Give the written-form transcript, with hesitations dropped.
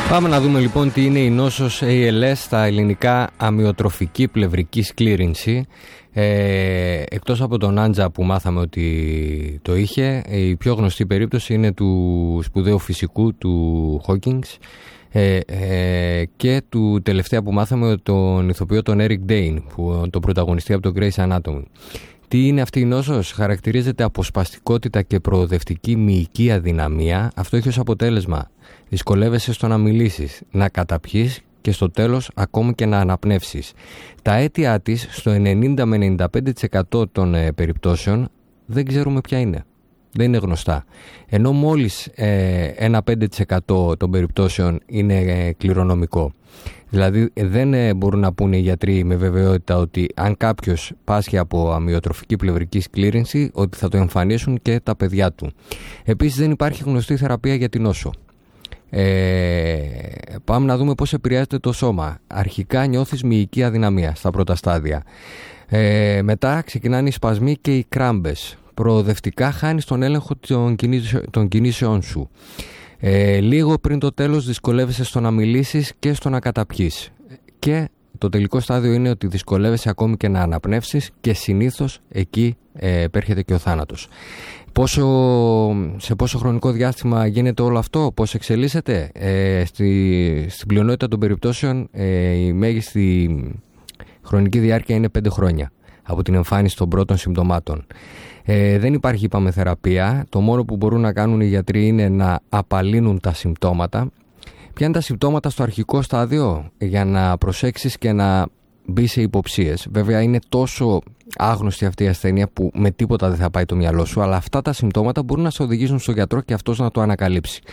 Πάμε να δούμε λοιπόν τι είναι η νόσος ALS, στα ελληνικά αμυοτροφική πλευρική σκλήρυνση. Εκτός από τον Άντζα που μάθαμε ότι το είχε, η πιο γνωστή περίπτωση είναι του σπουδαίου φυσικού του Hawkins και του τελευταία που μάθαμε, τον ηθοποιό τον Eric Dane, τον πρωταγωνιστή από το Grey's Anatomy. Τι είναι αυτή η νόσος? Χαρακτηρίζεται από σπαστικότητα και προοδευτική μυϊκή αδυναμία. Αυτό έχει ως αποτέλεσμα δυσκολεύεσαι στο να μιλήσεις, να καταπιείς και στο τέλος ακόμη και να αναπνεύσεις. Τα αίτια της στο 90 με 95% των περιπτώσεων δεν ξέρουμε ποια είναι. Δεν είναι γνωστά. Ενώ μόλις ένα 5% των περιπτώσεων είναι κληρονομικό. Δηλαδή δεν μπορούν να πούνε οι γιατροί με βεβαιότητα ότι αν κάποιος πάσχει από αμυοτροφική πλευρική σκλήρυνση, ότι θα το εμφανίσουν και τα παιδιά του. Επίσης δεν υπάρχει γνωστή θεραπεία για την νόσο. Πάμε να δούμε πώς επηρεάζεται το σώμα. Αρχικά νιώθεις μυϊκή αδυναμία στα πρώτα στάδια. Μετά ξεκινάνε οι σπασμοί και οι κράμπες. Προοδευτικά χάνεις τον έλεγχο των κινήσεών σου. Λίγο πριν το τέλος δυσκολεύεσαι στο να μιλήσεις και στο να καταπιείς. Και το τελικό στάδιο είναι ότι δυσκολεύεσαι ακόμη και να αναπνεύσεις και συνήθως εκεί επέρχεται και ο θάνατος. Σε πόσο χρονικό διάστημα γίνεται όλο αυτό, πώς εξελίσσεται? Στην πλειονότητα των περιπτώσεων η μέγιστη χρονική διάρκεια είναι 5 χρόνια από την εμφάνιση των πρώτων συμπτωμάτων. Δεν υπάρχει, είπαμε, θεραπεία. Το μόνο που μπορούν να κάνουν οι γιατροί είναι να απαλύνουν τα συμπτώματα. Ποια είναι τα συμπτώματα στο αρχικό στάδιο, για να προσέξεις και να μπει σε υποψίες? Βέβαια είναι τόσο άγνωστη αυτή η ασθένεια που με τίποτα δεν θα πάει το μυαλό σου, αλλά αυτά τα συμπτώματα μπορούν να σε οδηγήσουν στον γιατρό και αυτός να το ανακαλύψει.